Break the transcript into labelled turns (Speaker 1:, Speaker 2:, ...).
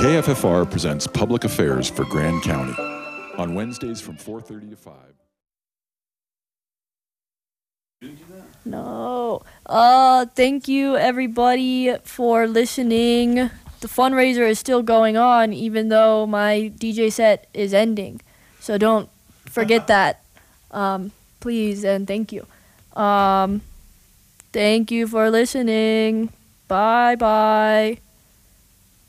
Speaker 1: KFFR presents Public Affairs for Grand County on Wednesdays from 4:30 to 5.
Speaker 2: No. Thank you everybody for listening. The fundraiser is still going on even though my DJ set is ending. So don't forget that. Please and thank you. Thank you for listening. Bye bye.